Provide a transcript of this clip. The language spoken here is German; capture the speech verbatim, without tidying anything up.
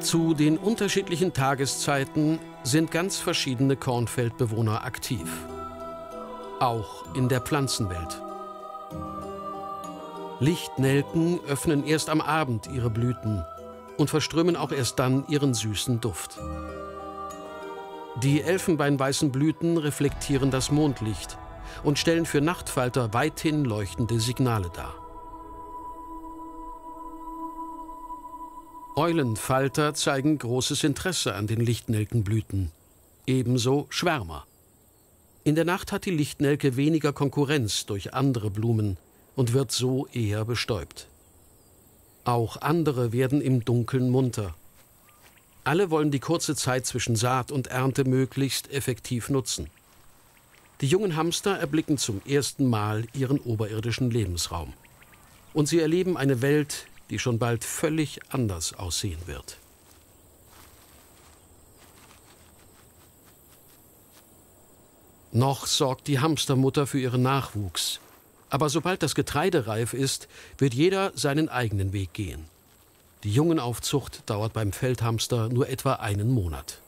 Zu den unterschiedlichen Tageszeiten sind ganz verschiedene Kornfeldbewohner aktiv. Auch in der Pflanzenwelt. Lichtnelken öffnen erst am Abend ihre Blüten und verströmen auch erst dann ihren süßen Duft. Die elfenbeinweißen Blüten reflektieren das Mondlicht und stellen für Nachtfalter weithin leuchtende Signale dar. Eulenfalter zeigen großes Interesse an den Lichtnelkenblüten, ebenso Schwärmer. In der Nacht hat die Lichtnelke weniger Konkurrenz durch andere Blumen und wird so eher bestäubt. Auch andere werden im Dunkeln munter. Alle wollen die kurze Zeit zwischen Saat und Ernte möglichst effektiv nutzen. Die jungen Hamster erblicken zum ersten Mal ihren oberirdischen Lebensraum. Und sie erleben eine Welt, die schon bald völlig anders aussehen wird. Noch sorgt die Hamstermutter für ihren Nachwuchs. Aber sobald das Getreide reif ist, wird jeder seinen eigenen Weg gehen. Die Jungenaufzucht dauert beim Feldhamster nur etwa einen Monat.